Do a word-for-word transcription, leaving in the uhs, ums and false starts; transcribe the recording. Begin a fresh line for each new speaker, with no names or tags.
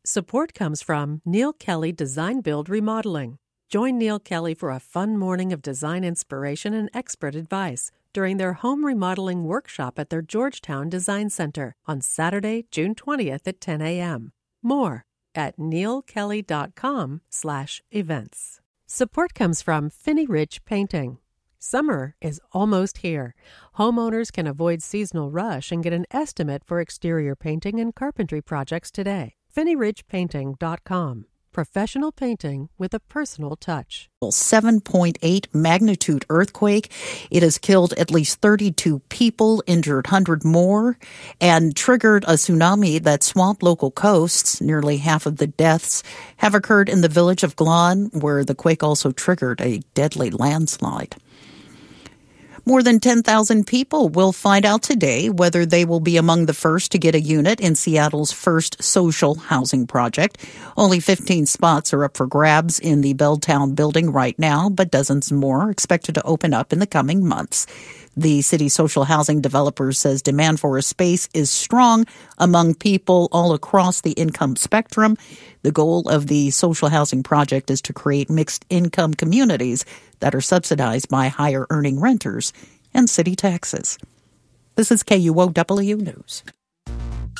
Support comes from Neil Kelly Design Build Remodeling. Join Neil Kelly for a fun morning of design inspiration and expert advice during their home remodeling workshop at their Georgetown Design Center on Saturday, June twentieth at ten a.m. More at neilkelly.com slash events. Support comes from Finney Ridge Painting. Summer is almost here. Homeowners can avoid seasonal rush and get an estimate for exterior painting and carpentry projects today. finney ridge painting dot com. Professional painting with a personal touch.
seven point eight magnitude earthquake. It has killed at least thirty-two people, injured one hundred more, and triggered a tsunami that swamped local coasts. Nearly half of the deaths have occurred in the village of Glan, where the quake also triggered a deadly landslide. More than ten thousand people will find out today whether they will be among the first to get a unit in Seattle's first social housing project. Only fifteen spots are up for grabs in the Belltown building right now, but dozens more are expected to open up in the coming months. The city social housing developer says demand for a space is strong among people all across the income spectrum. The goal of the social housing project is to create mixed income communities that are subsidized by higher earning renters and city taxes. This is K U O W News.